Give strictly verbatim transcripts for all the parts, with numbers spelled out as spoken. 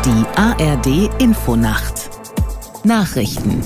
Die A R D-Infonacht Nachrichten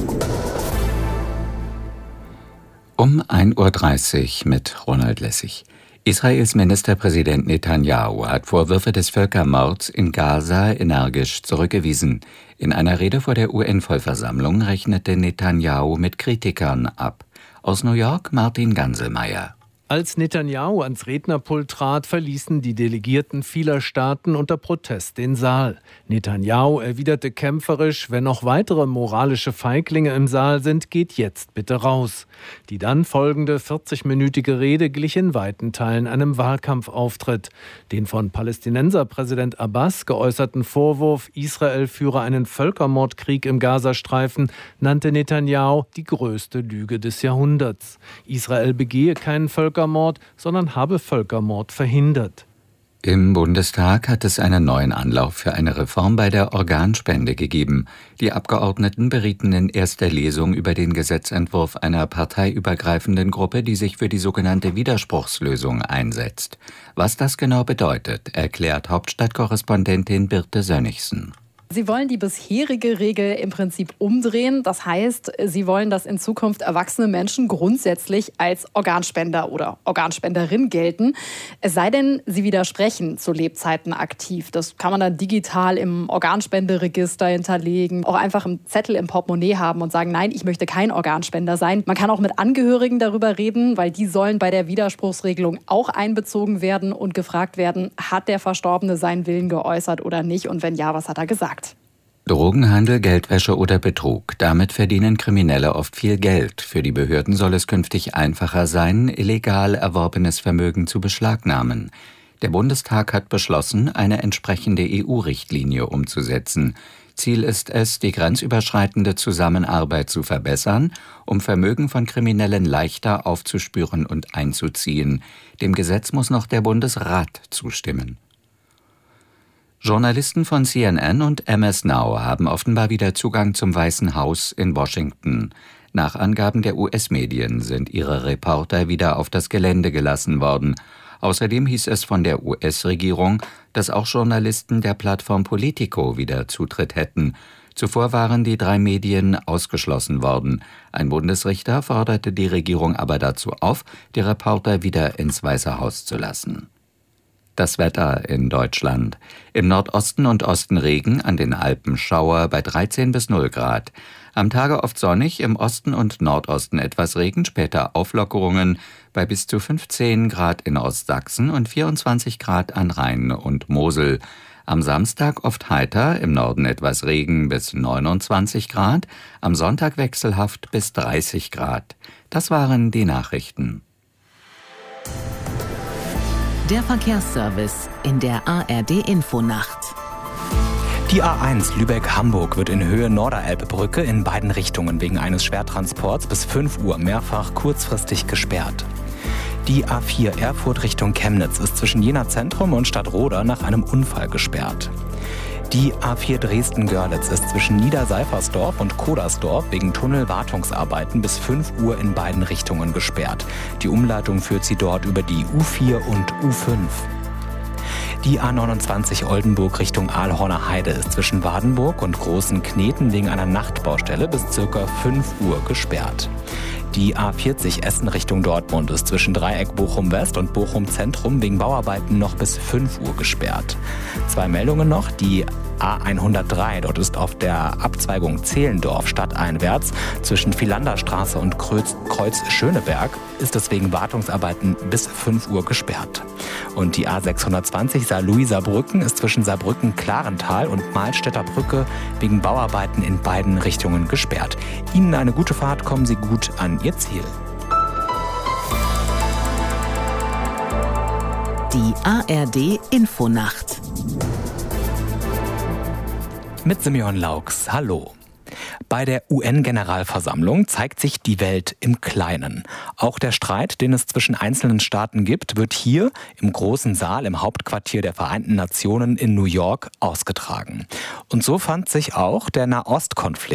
Um ein Uhr dreißig mit Ronald Lessig. Israels Ministerpräsident Netanyahu hat Vorwürfe des Völkermords in Gaza energisch zurückgewiesen. In einer Rede vor der U N-Vollversammlung rechnete Netanyahu mit Kritikern ab. Aus New York Martin Ganselmeier. Als Netanyahu ans Rednerpult trat, verließen die Delegierten vieler Staaten unter Protest den Saal. Netanyahu erwiderte kämpferisch: Wenn noch weitere moralische Feiglinge im Saal sind, geht jetzt bitte raus. Die dann folgende vierzigminütige Rede glich in weiten Teilen einem Wahlkampfauftritt. Den von Palästinenserpräsident Abbas geäußerten Vorwurf, Israel führe einen Völkermordkrieg im Gazastreifen, nannte Netanyahu die größte Lüge des Jahrhunderts. Israel begehe keinen Völkermord, sondern habe Völkermord verhindert. Im Bundestag hat es einen neuen Anlauf für eine Reform bei der Organspende gegeben. Die Abgeordneten berieten in erster Lesung über den Gesetzentwurf einer parteiübergreifenden Gruppe, die sich für die sogenannte Widerspruchslösung einsetzt. Was das genau bedeutet, erklärt Hauptstadtkorrespondentin Birte Sönnigsen. Sie wollen die bisherige Regel im Prinzip umdrehen. Das heißt, sie wollen, dass in Zukunft erwachsene Menschen grundsätzlich als Organspender oder Organspenderin gelten. Es sei denn, sie widersprechen zu Lebzeiten aktiv. Das kann man dann digital im Organspenderegister hinterlegen, auch einfach einen Zettel im Portemonnaie haben und sagen, nein, ich möchte kein Organspender sein. Man kann auch mit Angehörigen darüber reden, weil die sollen bei der Widerspruchsregelung auch einbezogen werden und gefragt werden, hat der Verstorbene seinen Willen geäußert oder nicht? Und wenn ja, was hat er gesagt? Drogenhandel, Geldwäsche oder Betrug. Damit verdienen Kriminelle oft viel Geld. Für die Behörden soll es künftig einfacher sein, illegal erworbenes Vermögen zu beschlagnahmen. Der Bundestag hat beschlossen, eine entsprechende E U-Richtlinie umzusetzen. Ziel ist es, die grenzüberschreitende Zusammenarbeit zu verbessern, um Vermögen von Kriminellen leichter aufzuspüren und einzuziehen. Dem Gesetz muss noch der Bundesrat zustimmen. Journalisten von C N N und M S Now haben offenbar wieder Zugang zum Weißen Haus in Washington. Nach Angaben der U S-Medien sind ihre Reporter wieder auf das Gelände gelassen worden. Außerdem hieß es von der U S-Regierung, dass auch Journalisten der Plattform Politico wieder Zutritt hätten. Zuvor waren die drei Medien ausgeschlossen worden. Ein Bundesrichter forderte die Regierung aber dazu auf, die Reporter wieder ins Weiße Haus zu lassen. Das Wetter in Deutschland. Im Nordosten und Osten Regen, an den Alpen Schauer bei dreizehn bis null Grad. Am Tage oft sonnig, im Osten und Nordosten etwas Regen, später Auflockerungen bei bis zu fünfzehn Grad in Ostsachsen und vierundzwanzig Grad an Rhein und Mosel. Am Samstag oft heiter, im Norden etwas Regen bis neunundzwanzig Grad, am Sonntag wechselhaft bis dreißig Grad. Das waren die Nachrichten. Der Verkehrsservice in der A R D-Infonacht. Die A eins Lübeck-Hamburg wird in Höhe Norderelbe-Brücke in beiden Richtungen wegen eines Schwertransports bis fünf Uhr mehrfach kurzfristig gesperrt. Die A vier Erfurt Richtung Chemnitz ist zwischen Jena Zentrum und Stadtroda nach einem Unfall gesperrt. Die A vier Dresden-Görlitz ist zwischen Niederseifersdorf und Kodersdorf wegen Tunnelwartungsarbeiten bis fünf Uhr in beiden Richtungen gesperrt. Die Umleitung führt sie dort über die U vier und U fünf. Die A neunundzwanzig Oldenburg Richtung Aalhorner Heide ist zwischen Wadenburg und Großen Kneten wegen einer Nachtbaustelle bis ca. fünf Uhr gesperrt. Die A vierzig Essen Richtung Dortmund ist zwischen Dreieck Bochum-West und Bochum-Zentrum wegen Bauarbeiten noch bis fünf Uhr gesperrt. Zwei Meldungen noch. Die A hundertdrei, dort ist auf der Abzweigung Zehlendorf stadteinwärts zwischen Philanderstraße und Kreuz, Kreuz Schöneberg ist es wegen Wartungsarbeiten bis fünf Uhr gesperrt. Und die A sechshundertzwanzig Saarlouis-Saarbrücken ist zwischen Saarbrücken-Klarental und Mahlstädter Brücke wegen Bauarbeiten in beiden Richtungen gesperrt. Ihnen eine gute Fahrt, kommen Sie gut an Ihr Ziel. Die A R D-Infonacht. Mit Simeon Laux. Hallo. Bei der U N-Generalversammlung zeigt sich die Welt im Kleinen. Auch der Streit, den es zwischen einzelnen Staaten gibt, wird hier im großen Saal im Hauptquartier der Vereinten Nationen in New York ausgetragen. Und so fand sich auch der Nahostkonflikt